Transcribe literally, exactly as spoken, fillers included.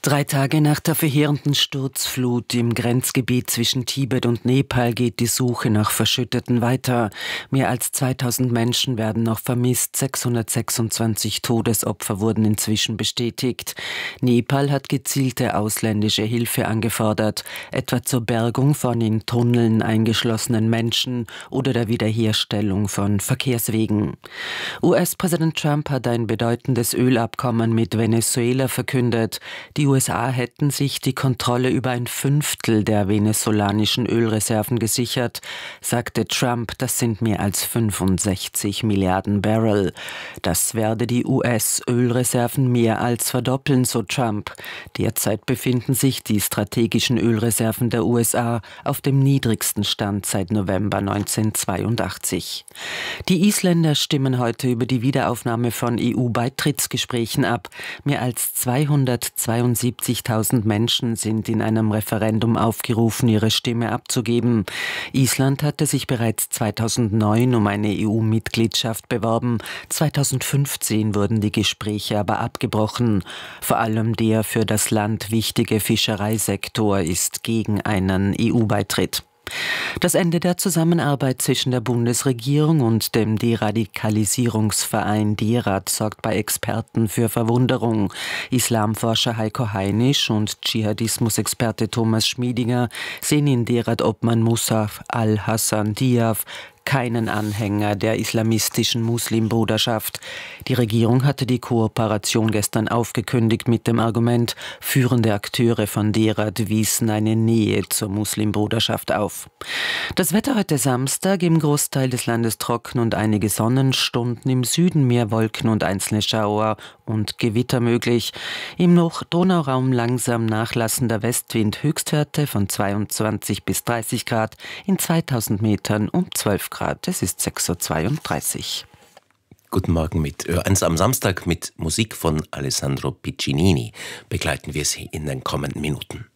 Drei Tage nach der verheerenden Sturzflut im Grenzgebiet zwischen Tibet und Nepal geht die Suche nach Verschütteten weiter. Mehr als zweitausend Menschen werden noch vermisst, sechshundertsechsundzwanzig Todesopfer wurden inzwischen bestätigt. Nepal hat gezielte ausländische Hilfe angefordert, etwa zur Bergung von in Tunneln eingeschlossenen Menschen oder der Wiederherstellung von Verkehrswegen. U S-Präsident Trump hat ein bedeutendes Ölabkommen mit Venezuela verkündet. Die U S A hätten sich die Kontrolle über ein Fünftel der venezolanischen Ölreserven gesichert, sagte Trump, das sind mehr als fünfundsechzig Milliarden Barrel. Das werde die U S-Ölreserven mehr als verdoppeln, so Trump. Derzeit befinden sich die strategischen Ölreserven der U S A auf dem niedrigsten Stand seit November neunzehnhundertzweiundachtzig. Die Isländer stimmen heute über die Wiederaufnahme von E U-Beitrittsgesprächen ab. Mehr als zweihundertzweiundsiebzigtausend Menschen sind in einem Referendum aufgerufen, ihre Stimme abzugeben. Island hatte sich bereits zweitausendneun um eine E U-Mitgliedschaft beworben. zweitausendfünfzehn wurden die Gespräche aber abgebrochen. Vor allem der für das Land wichtige Fischereisektor ist gegen einen E U-Beitritt. Das Ende der Zusammenarbeit zwischen der Bundesregierung und dem Deradikalisierungsverein DERAD sorgt bei Experten für Verwunderung. Islamforscher Heiko Heinisch und Dschihadismusexperte Thomas Schmiedinger sehen in DERAD-Obmann Musaf al-Hassan Diaf keinen Anhänger der islamistischen Muslimbruderschaft. Die Regierung hatte die Kooperation gestern aufgekündigt mit dem Argument, führende Akteure von DERAD wiesen eine Nähe zur Muslimbruderschaft auf. Das Wetter heute Samstag: im Großteil des Landes trocken und einige Sonnenstunden, im Süden mehr Wolken und einzelne Schauer und Gewitter möglich. Im Nord-Donau-Raum langsam nachlassender Westwind, Höchstwerte von zweiundzwanzig bis dreißig Grad, in zweitausend Metern um zwölf Grad. Es ist sechs Uhr zweiunddreißig. Guten Morgen mit Ö eins am Samstag mit Musik von Alessandro Piccinini. Begleiten wir Sie in den kommenden Minuten.